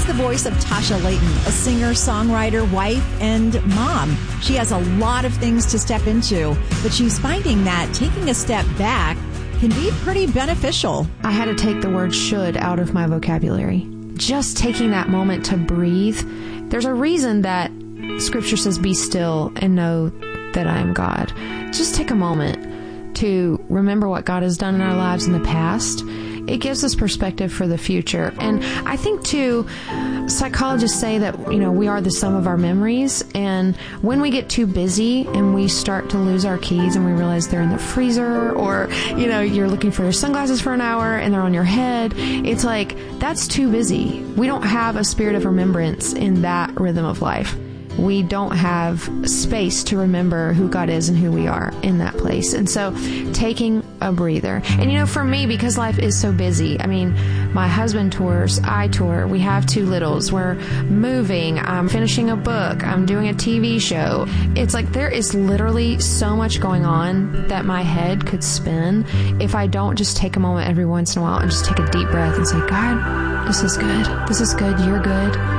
the voice of Tasha Layton, a singer, songwriter, wife, and mom. She has a lot of things to step into, but she's finding that taking a step back can be pretty beneficial. I had to take the word should out of my vocabulary. Just taking that moment to breathe. There's a reason that Scripture says, be still and know that I am God. Just take a moment to remember what God has done in our lives in the past. It gives us perspective for the future. And I think, too, psychologists say that, we are the sum of our memories. And when we get too busy and we start to lose our keys and we realize they're in the freezer, or, you're looking for your sunglasses for an hour and they're on your head, it's like, that's too busy. We don't have a spirit of remembrance in that rhythm of life. We don't have space to remember who God is and who we are in that place. And so taking a breather. And for me, because life is so busy, my husband tours, I tour, we have 2 littles, we're moving, I'm finishing a book, I'm doing a TV show. It's like there is literally so much going on that my head could spin if I don't just take a moment every once in a while and just take a deep breath and say, God, this is good. This is good. You're good.